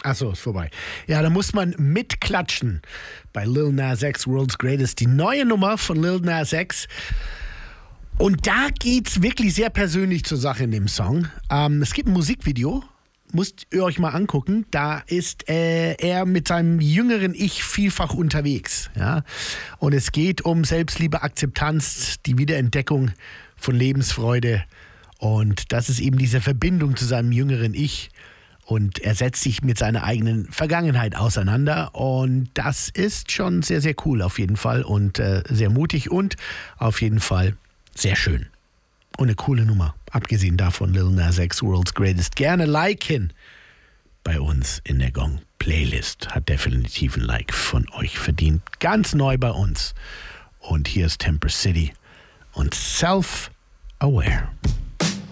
Achso, ist vorbei. Ja, da muss man mitklatschen bei Lil Nas X, World's Greatest. Die neue Nummer von Lil Nas X. Und da geht's wirklich sehr persönlich zur Sache in dem Song. Es gibt ein Musikvideo, müsst ihr euch mal angucken. Da ist er mit seinem jüngeren Ich vielfach unterwegs. Ja? Und es geht um Selbstliebe, Akzeptanz, die Wiederentdeckung von Lebensfreude. Und das ist eben diese Verbindung zu seinem jüngeren Ich. Und er setzt sich mit seiner eigenen Vergangenheit auseinander. Und das ist schon sehr, sehr cool auf jeden Fall. Und sehr mutig und auf jeden Fall sehr schön. Und eine coole Nummer. Abgesehen davon, Lil Nas X, World's Greatest. Gerne liken bei uns in der Gong Playlist. Hat definitiv ein Like von euch verdient. Ganz neu bei uns. Und hier ist Temper City und Self-Aware.